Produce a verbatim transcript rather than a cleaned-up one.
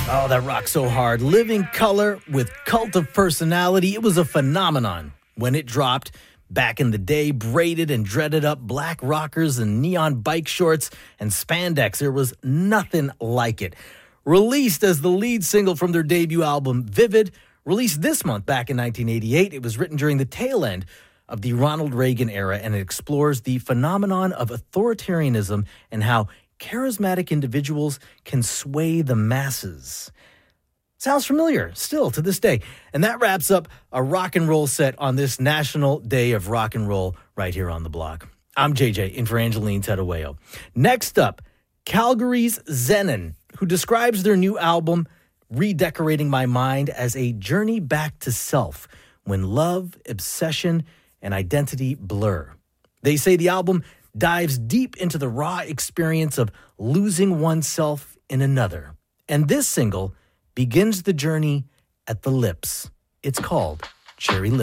Oh, that rocks so hard. Living Color with Cult of Personality. It was a phenomenon when it dropped back in the day. Braided and dreaded up black rockers and neon bike shorts and spandex. There was nothing like it. Released as the lead single from their debut album, Vivid, released this month back in nineteen eighty-eight. It was written during the tail end of the Ronald Reagan era, and it explores the phenomenon of authoritarianism and how charismatic individuals can sway the masses. Sounds familiar still to this day. And that wraps up a rock and roll set on this National Day of Rock and Roll right here on The Block. I'm J J, in for Angeline Tedawayo. Next up, Calgary's Zenon, who describes their new album, Redecorating My Mind, as a journey back to self when love, obsession, and identity blur. They say the album dives deep into the raw experience of losing oneself in another. And this single begins the journey at the lips. It's called Cherry Lip.